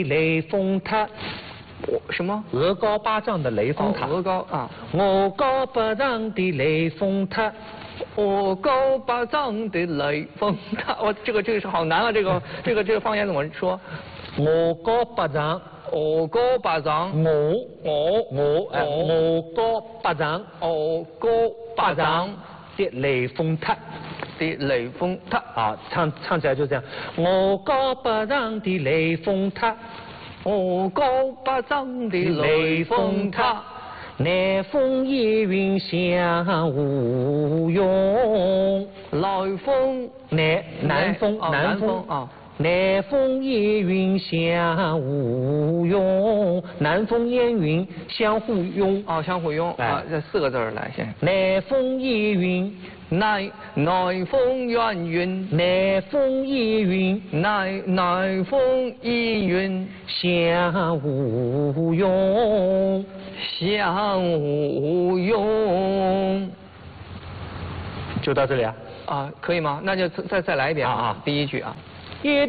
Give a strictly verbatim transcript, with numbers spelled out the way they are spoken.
雷峰塔， 我什么？ 鹅高八丈的雷峰塔。 哦鹅高啊， 我高八丈的雷峰塔。 我高八丈的雷峰塔，我这个这个是好难啊，这个这个这个方言怎么说？ 我高八丈。 我高八丈。 我我我哎，我高八丈。 我高八丈的雷峰塔。 的雷峰塔啊，唱唱起来就这样。我高八丈的雷峰塔。 我高八丈的雷峰塔。 南风夜云响无用， 来风南南风南风啊， 南风夜云响无用，南风烟云相互拥啊，相互拥啊，这四个字儿来先。 南风夜云， 南南风烟云， 南风夜云， 南南风烟云相互拥。 相互拥， 就到这里啊？ 啊，可以吗？那就再再来一遍啊啊！第一句啊， 一